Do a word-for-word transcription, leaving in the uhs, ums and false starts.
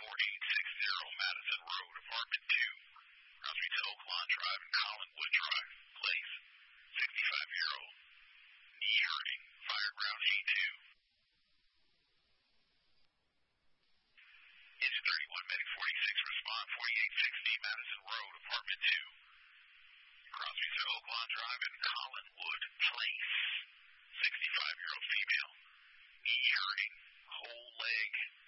forty-eight sixty Madison Road, Apartment two, Crosby to Oaklawn Drive and Collinwood Drive, Place. sixty-five-year-old knee hurting, fired round A two. Engine thirty-one, Medic forty-six, respond forty-eight sixty Madison Road, Apartment two, Crosby to Oaklawn Drive and Collinwood Place. sixty-five-year-old female, knee hurting, whole leg.